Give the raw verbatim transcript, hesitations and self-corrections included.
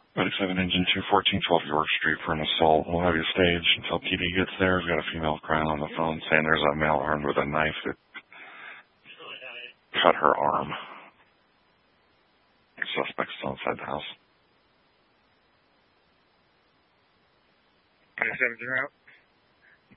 ninety-seven Engine two fourteen twelve York Street for an assault. We'll have you staged until P D gets there. We've got a female crying on the phone saying there's a male armed with a knife that cut her arm. The suspect's still inside the house. ninety-seven zero.